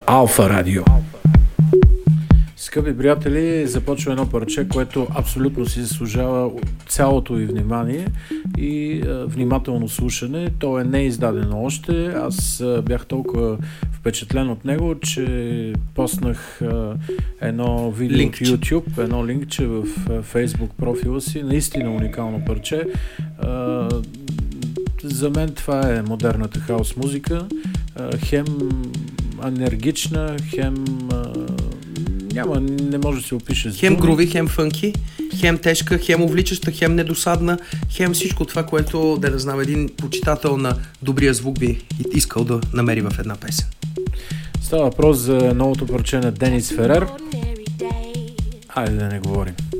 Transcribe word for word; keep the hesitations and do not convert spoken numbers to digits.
Алфа Радио. Скъпи приятели, започва едно парче, което абсолютно си заслужава цялото ви внимание и а, внимателно слушане. То е неиздадено още. Аз а, бях толкова впечатлен от него, че поснах а, едно видео линкче в YouTube, едно линкче в а, Facebook профила си. Наистина уникално парче. А, за мен това е модерната хаус музика. А, хем енергична, хем... А, Няма, не може да се опише. Хем груви, хем фънки, хем тежка, хем увличаща, хем недосадна, хем всичко това, което, да не знам, един почитател на добрия звук би искал да намери в една песен. Става въпрос за новото парче на Денис Ферер. Айде да не говорим.